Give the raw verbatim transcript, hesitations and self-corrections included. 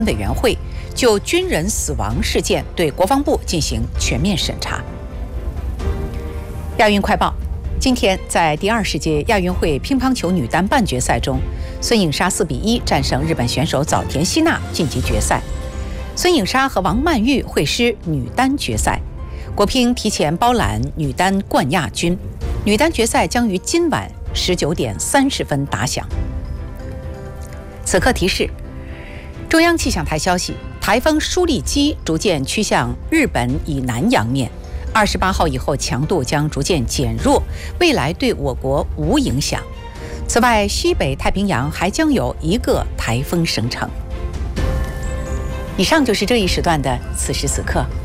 委员会就军人死亡事件对国防部进行全面审查。亚运快报：今天在第二十届亚运会乒乓球女单半决赛中，孙颖莎四比一战胜日本选手早田希娜晋级决赛。孙颖莎和王曼玉会师女单决赛，国乒提前包揽女单冠亚军。女单决赛将于今晚十九点三十分打响。此刻提示：中央气象台消息，台风舒力基逐渐趋向日本以南洋面，二十八号以后强度将逐渐减弱，未来对我国无影响。此外，西北太平洋还将有一个台风生成。以上就是这一时段的此时此刻。